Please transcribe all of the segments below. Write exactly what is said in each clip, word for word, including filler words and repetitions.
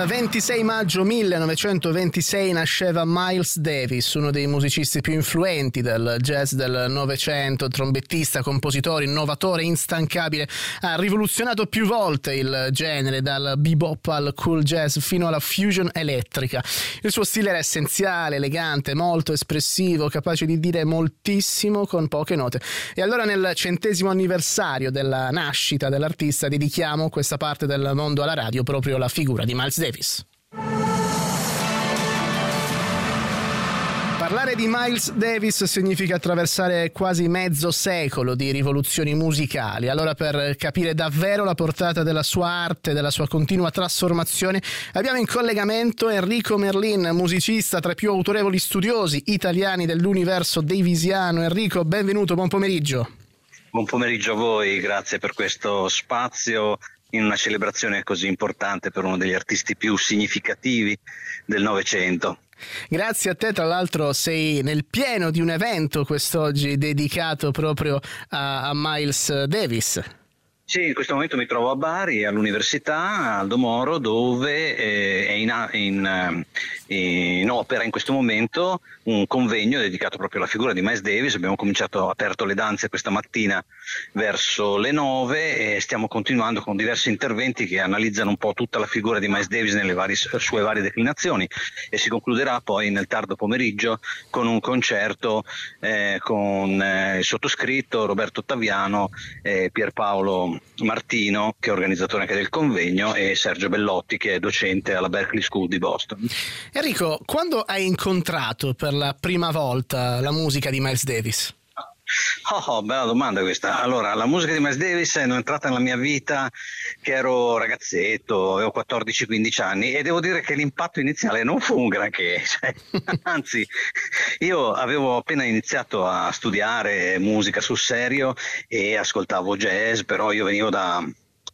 Il ventisei maggio millenovecentoventisei nasceva Miles Davis, uno dei musicisti più influenti del jazz del Novecento, trombettista, compositore, innovatore, instancabile. Ha rivoluzionato più volte il genere, dal bebop al cool jazz fino alla fusion elettrica. Il suo stile era essenziale, elegante, molto espressivo, capace di dire moltissimo con poche note. E allora, nel centesimo anniversario della nascita dell'artista, dedichiamo questa parte del mondo alla radio proprio alla figura di Miles Davis. Parlare di Miles Davis significa attraversare quasi mezzo secolo di rivoluzioni musicali. Allora, per capire davvero la portata della sua arte, della sua continua trasformazione, abbiamo in collegamento Enrico Merlin, musicista tra i più autorevoli studiosi italiani dell'universo davisiano. Enrico, benvenuto, buon pomeriggio. Buon pomeriggio a voi, grazie per questo spazio in una celebrazione così importante per uno degli artisti più significativi del Novecento. Grazie a te, tra l'altro sei nel pieno di un evento quest'oggi dedicato proprio a, a Miles Davis. Sì, in questo momento mi trovo a Bari, all'Università Aldo Moro, dove eh, è in, in, in opera in questo momento un convegno dedicato proprio alla figura di Miles Davis. Abbiamo cominciato, aperto le danze questa mattina verso le nove e stiamo continuando con diversi interventi che analizzano un po' tutta la figura di Miles Davis nelle varie, sue varie declinazioni, e si concluderà poi nel tardo pomeriggio con un concerto eh, con eh, il sottoscritto, Roberto Ottaviano, eh, Pierpaolo Martino, che è organizzatore anche del convegno, e Sergio Bellotti, che è docente alla Berklee School di Boston. Enrico, quando hai incontrato per la prima volta la musica di Miles Davis? Oh, oh, bella domanda questa. Allora, la musica di Miles Davis è entrata nella mia vita che ero ragazzetto, avevo quattordici quindici anni, e devo dire che l'impatto iniziale non fu un granché, cioè, anzi, io avevo appena iniziato a studiare musica sul serio e ascoltavo jazz, però io venivo da,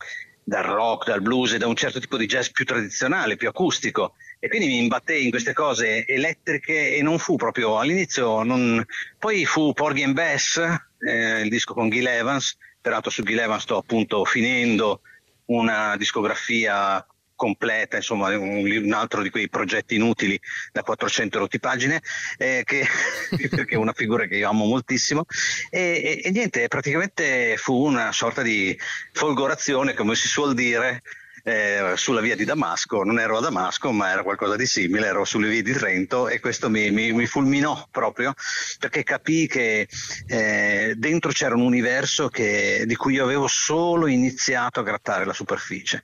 dal rock, dal blues e da un certo tipo di jazz più tradizionale, più acustico, e quindi mi imbattei in queste cose elettriche e non fu proprio all'inizio, non... poi fu Porgy and Bess, eh, il disco con Gil Evans. Peraltro su Gil Evans sto appunto finendo una discografia completa, insomma un, un altro di quei progetti inutili da quattrocento rotti pagine, eh, che, perché è una figura che io amo moltissimo, e, e, e niente, praticamente fu una sorta di folgorazione, come si suol dire, Eh, sulla via di Damasco. Non ero a Damasco, ma era qualcosa di simile, ero sulle vie di Trento, e questo mi, mi, mi fulminò proprio, perché capii che eh, dentro c'era un universo che, di cui io avevo solo iniziato a grattare la superficie.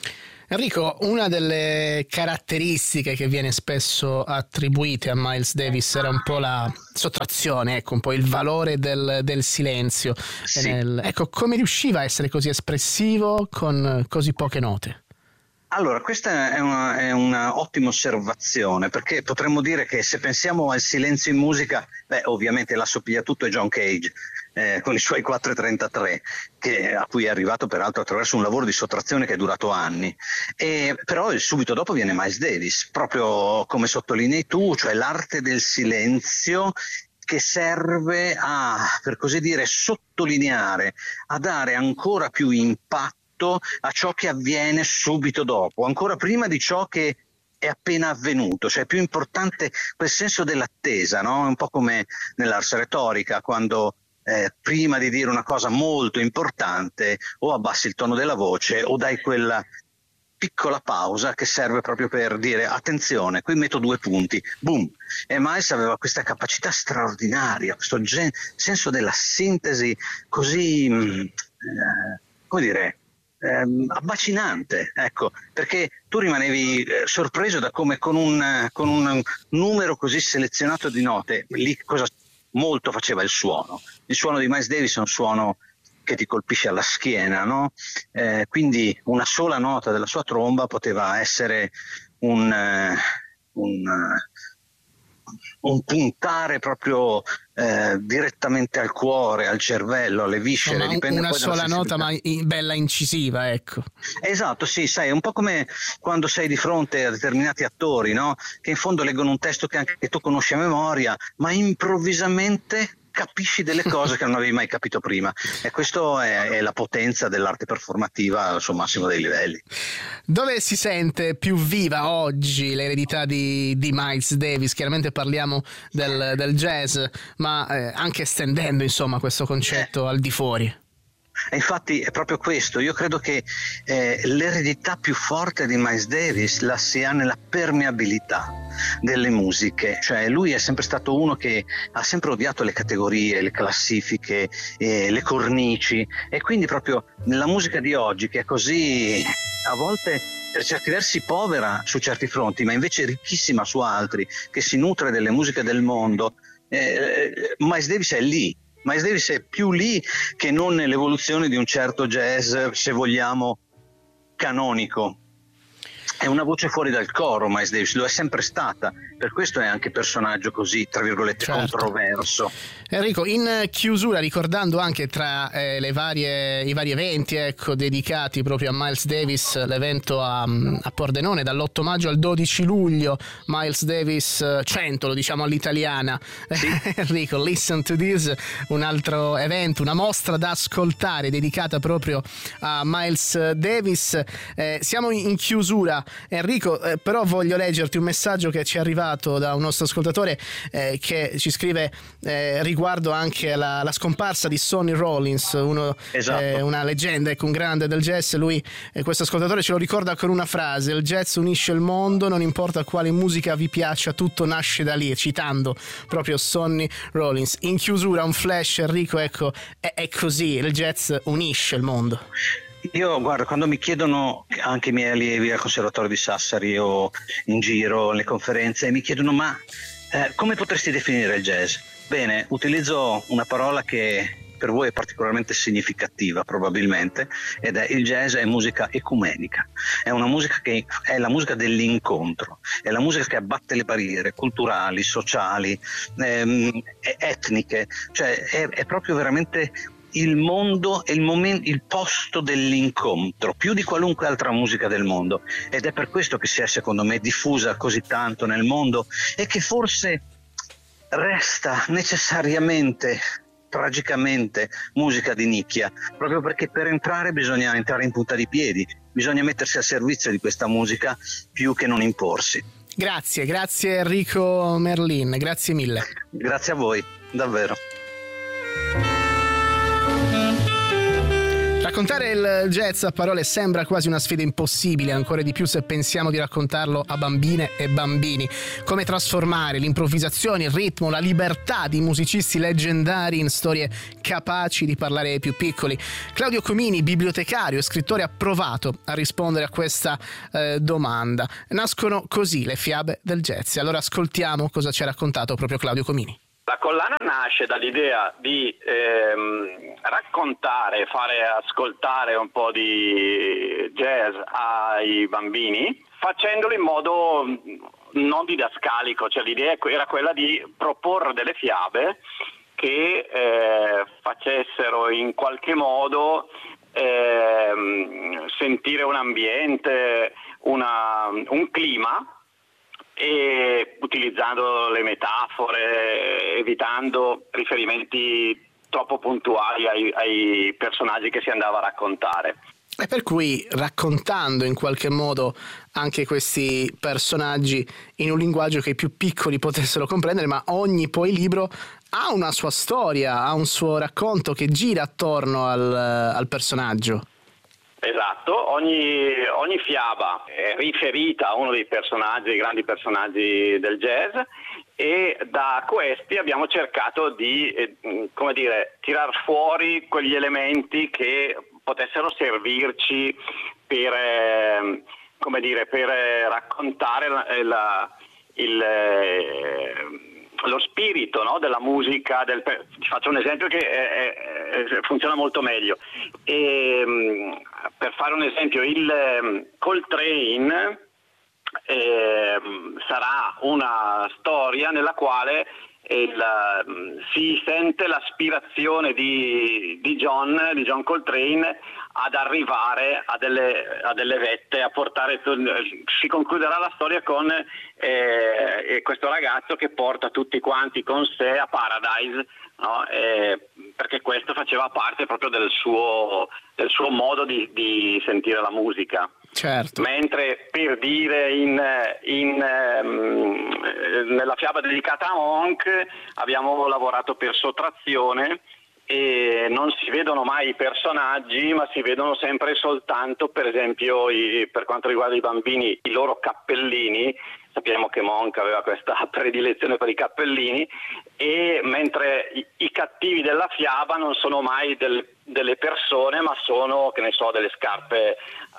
Enrico, una delle caratteristiche che viene spesso attribuite a Miles Davis era un po' la sottrazione, ecco, un po' il valore del, del silenzio. Sì. Nel, ecco, come riusciva a essere così espressivo con così poche note? Allora, questa è una, è una ottima osservazione, perché potremmo dire che se pensiamo al silenzio in musica, beh, ovviamente l'assopiglia tutto è John Cage, eh, con i suoi quattro e trentatré, che, a cui è arrivato peraltro attraverso un lavoro di sottrazione che è durato anni. E, però subito dopo viene Miles Davis, proprio come sottolinei tu, cioè l'arte del silenzio, che serve a, per così dire, sottolineare, a dare ancora più impatto a ciò che avviene subito dopo, ancora prima di ciò che è appena avvenuto. Cioè è più importante quel senso dell'attesa, no? È un po' come nell'ars retorica, quando eh, prima di dire una cosa molto importante o abbassi il tono della voce o dai quella piccola pausa che serve proprio per dire attenzione, qui metto due punti, boom. E Miles aveva questa capacità straordinaria, questo gen- senso della sintesi così mh, eh, come dire Ehm, abbacinante, ecco, perché tu rimanevi eh, sorpreso da come con un, con un numero così selezionato di note, lì cosa molto faceva il suono. Il suono di Miles Davis è un suono che ti colpisce alla schiena, no? Eh, quindi una sola nota della sua tromba poteva essere un, uh, un, uh, un puntare proprio eh, direttamente al cuore, al cervello, alle viscere. No, dipende una poi sola nota, ma in, bella incisiva, ecco. Esatto, sì, sai, è un po' come quando sei di fronte a determinati attori, no? Che in fondo leggono un testo che anche tu conosci a memoria, ma improvvisamente capisci delle cose che non avevi mai capito prima, e questo è, è la potenza dell'arte performativa al suo massimo dei livelli. Dove si sente più viva oggi l'eredità di, di Miles Davis? Chiaramente parliamo del, del jazz, ma eh, anche estendendo insomma questo concetto eh. al di fuori. E infatti è proprio questo, io credo che eh, l'eredità più forte di Miles Davis la si ha nella permeabilità delle musiche, cioè lui è sempre stato uno che ha sempre odiato le categorie, le classifiche, eh, le cornici, e quindi proprio nella musica di oggi, che è così a volte per certi versi povera su certi fronti, ma invece ricchissima su altri, che si nutre delle musiche del mondo, eh, Miles Davis è lì. Miles Davis è più lì che non nell'evoluzione di un certo jazz, se vogliamo, canonico. È una voce fuori dal coro, Miles Davis, lo è sempre stata, per questo è anche personaggio così, tra virgolette, certo. controverso. Enrico, in chiusura, ricordando anche tra eh, le varie, i vari eventi ecco, dedicati proprio a Miles Davis, l'evento a, a Pordenone dall'otto maggio al dodici luglio, Miles Davis cento, lo diciamo all'italiana. Sì. Enrico, Listen to This, un altro evento, una mostra da ascoltare dedicata proprio a Miles Davis. Eh, siamo in chiusura. Enrico, eh, però voglio leggerti un messaggio che ci è arrivato da un nostro ascoltatore eh, che ci scrive eh, riguardo anche la, la scomparsa di Sonny Rollins, uno, esatto. eh, una leggenda, ecco, un grande del jazz. Lui, eh, questo ascoltatore ce lo ricorda con una frase: il jazz unisce il mondo, non importa quale musica vi piaccia, tutto nasce da lì, citando proprio Sonny Rollins. In chiusura un flash, Enrico, ecco, è, è così, il jazz unisce il mondo. Io guarda, quando mi chiedono anche i miei allievi al Conservatorio di Sassari o in giro, alle conferenze, mi chiedono ma eh, come potresti definire il jazz? Bene, utilizzo una parola che per voi è particolarmente significativa probabilmente, ed è: il jazz è musica ecumenica, è una musica che è la musica dell'incontro, è la musica che abbatte le barriere culturali, sociali, ehm, etniche, cioè è, è proprio veramente il mondo è il momento, il posto dell'incontro, più di qualunque altra musica del mondo, ed è per questo che si è, secondo me, diffusa così tanto nel mondo e che forse resta necessariamente, tragicamente, musica di nicchia, proprio perché per entrare bisogna entrare in punta di piedi, bisogna mettersi al servizio di questa musica più che non imporsi. Grazie, grazie Enrico Merlin, grazie mille. Grazie a voi, davvero. Raccontare il jazz a parole sembra quasi una sfida impossibile, ancora di più se pensiamo di raccontarlo a bambine e bambini. Come trasformare l'improvvisazione, il ritmo, la libertà di musicisti leggendari in storie capaci di parlare ai più piccoli? Claudio Comini, bibliotecario e scrittore, ha provato a rispondere a questa eh, domanda. Nascono così le fiabe del jazz. Allora ascoltiamo cosa ci ha raccontato proprio Claudio Comini. La collana nasce dall'idea di ehm, raccontare, fare ascoltare un po' di jazz ai bambini, facendolo in modo non didascalico, cioè l'idea era quella di proporre delle fiabe che eh, facessero in qualche modo eh, sentire un ambiente, una, un clima, e utilizzando le metafore, evitando riferimenti troppo puntuali ai, ai personaggi che si andava a raccontare. E per cui, raccontando in qualche modo anche questi personaggi in un linguaggio che i più piccoli potessero comprendere, ma ogni poi libro ha una sua storia, ha un suo racconto che gira attorno al, al personaggio. Esatto, ogni, ogni fiaba è riferita a uno dei personaggi, dei grandi personaggi del jazz, e da questi abbiamo cercato di, eh, come dire, tirar fuori quegli elementi che potessero servirci per, eh, come dire, per eh, raccontare la, la, il... Eh, lo spirito, no, della musica. Del, ti faccio un esempio che è, è, funziona molto meglio. E, per fare un esempio, il Coltrane eh, sarà una storia nella quale il, si sente l'aspirazione di, di John, di John Coltrane ad arrivare a delle, a delle vette, a portare, si concluderà la storia con eh, questo ragazzo che porta tutti quanti con sé a Paradise, no? Eh, perché questo faceva parte proprio del suo, del suo modo di, di sentire la musica. Certo. Mentre per dire in, in, ehm, nella fiaba dedicata a Monk abbiamo lavorato per sottrazione e non si vedono mai i personaggi, ma si vedono sempre soltanto, per esempio, i, per quanto riguarda i bambini, i loro cappellini. Sappiamo che Monk aveva questa predilezione per i cappellini, e mentre i, i cattivi della fiaba non sono mai del, delle persone, ma sono, che ne so, delle scarpe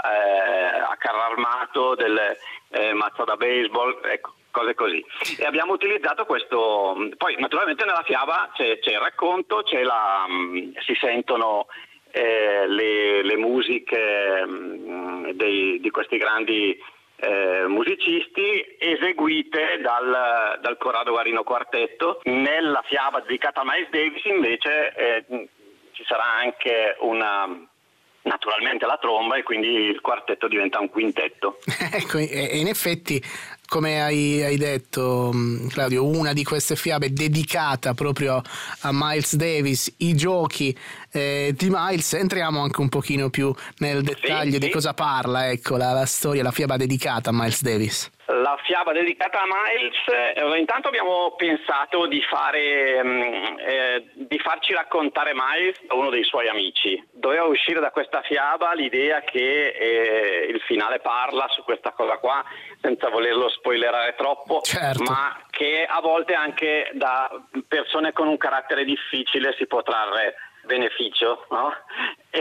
eh, a carro armato, delle eh, mazza da baseball, ecco, cose così. E abbiamo utilizzato questo. Poi naturalmente nella fiaba c'è, c'è il racconto, c'è la, si sentono eh, le, le musiche mh, dei, di questi grandi Eh, musicisti, eseguite dal, dal Corrado Guarino Quartetto. Nella fiaba dedicata a Miles Davis invece eh, ci sarà anche una, naturalmente la tromba, e quindi il quartetto diventa un quintetto. Ecco, e in effetti, come hai, hai detto, Claudio, una di queste fiabe è dedicata proprio a Miles Davis, i giochi eh, di Miles. Entriamo anche un pochino più nel dettaglio sì, di sì. cosa parla, ecco, la, la storia, la fiaba dedicata a Miles Davis. La fiaba dedicata a Miles, eh, intanto abbiamo pensato di fare eh, di farci raccontare Miles da uno dei suoi amici. Doveva uscire da questa fiaba l'idea che eh, il finale parla su questa cosa qua, senza volerlo spoilerare troppo, certo. ma che a volte anche da persone con un carattere difficile si può trarre beneficio, no? E,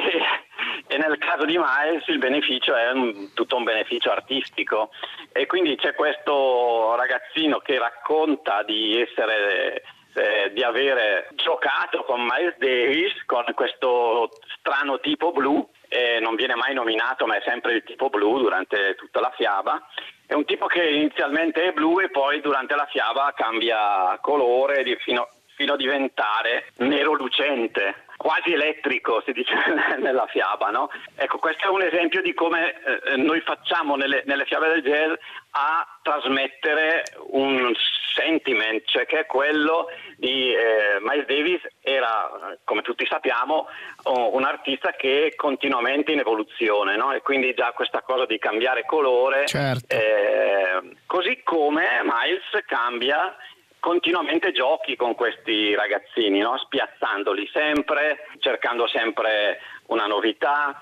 e nel caso di Miles il beneficio è un, tutto un beneficio artistico, e quindi c'è questo ragazzino che racconta di essere eh, di avere giocato con Miles Davis, con questo strano tipo blu, e non viene mai nominato, ma è sempre il tipo blu durante tutta la fiaba. È un tipo che inizialmente è blu e poi durante la fiaba cambia colore fino, fino a diventare nero lucente, quasi elettrico, si dice nella fiaba, no? Ecco, questo è un esempio di come eh, noi facciamo nelle, nelle fiabe del jazz a trasmettere un sentiment, cioè che è quello di eh, Miles Davis. Era, come tutti sappiamo, un artista che è continuamente in evoluzione, no? E quindi già questa cosa di cambiare colore, certo. eh, così come Miles cambia continuamente giochi con questi ragazzini, no? Spiazzandoli sempre, cercando sempre una novità,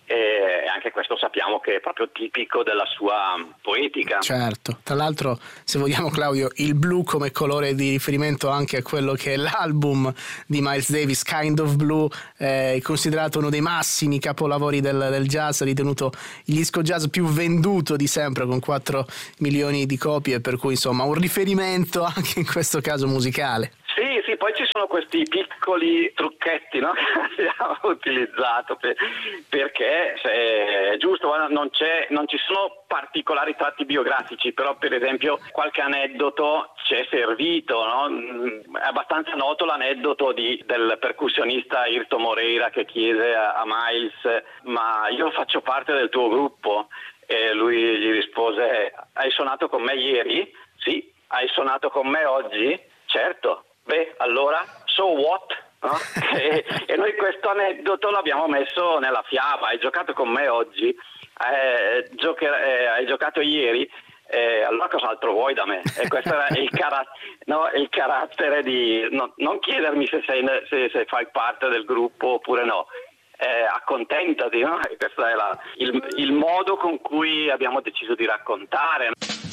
e anche questo sappiamo che è proprio tipico della sua poetica. Certo, tra l'altro, se vogliamo, Claudio, il blu come colore di riferimento anche a quello che è l'album di Miles Davis, Kind of Blue, è considerato uno dei massimi capolavori del, del jazz, ritenuto il disco jazz più venduto di sempre, con quattro milioni di copie, per cui insomma un riferimento anche in questo caso musicale. Sì, sì, poi ci sono questi piccoli trucchetti, no? Che abbiamo utilizzato per, perché è giusto, non, c'è, non ci sono particolari tratti biografici, però per esempio qualche aneddoto ci è servito, no? È abbastanza noto l'aneddoto di, del percussionista Airto Moreira che chiese a, a Miles: ma io faccio parte del tuo gruppo? E lui gli rispose: hai suonato con me ieri? Sì. Hai suonato con me oggi? Certo. Beh, allora, so what? No? e, e noi questo aneddoto l'abbiamo messo nella fiaba. Hai giocato con me oggi? Eh, gioche, eh, hai giocato ieri? Eh, allora cos'altro vuoi da me? E questo era il, cara- no, il carattere di no, non chiedermi se, sei, se, se fai parte del gruppo oppure no. Eh, accontentati, no? E questo è la, il, il modo con cui abbiamo deciso di raccontare.